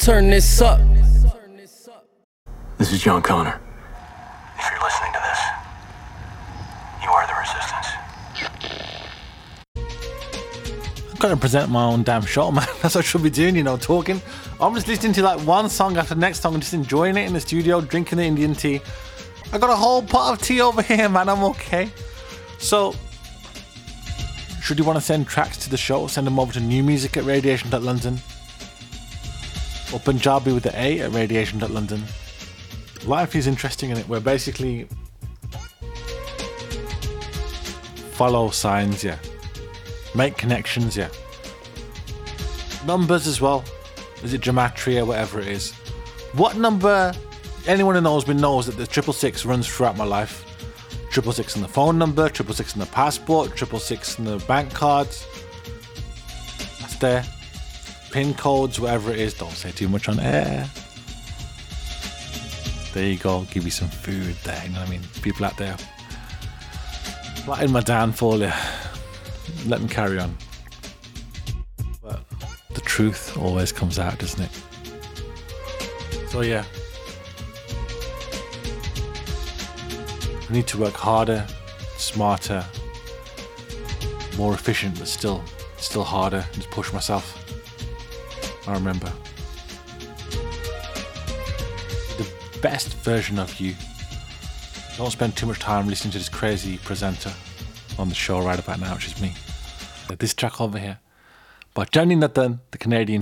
Turn this up. This is John Connor. If you're listening to this, you are the resistance. I'm gonna present my own damn show, man. That's what I should be doing, you know, talking. I'm just listening to like one song after the next song and just enjoying it in the studio, drinking the Indian tea. I got a whole pot of tea over here, man. I'm okay. So, should you want to send tracks to the show, send them over to newmusic@radiation.london or Punjabi with the A at radiation.london. Life is interesting in it. We're basically follow signs, yeah. Make connections, yeah. Numbers as well. Is it gematria, whatever it is? What number? Anyone who knows me knows that the 666 runs throughout my life. 666 in the phone number, 666 in the passport, 666 in the bank cards. That's there. Pin codes, whatever it is. Don't say too much on air. There you go. Give you some food there. You know what I mean? People out there. Flattening my downfall, yeah. Let them carry on. But the truth always comes out, doesn't it? So yeah. I need to work harder, smarter, more efficient, but still harder. Just push myself. I remember. The best version of you. Don't spend too much time listening to this crazy presenter on the show right about now, which is me. This track over here by Johnny Nathan, the Canadian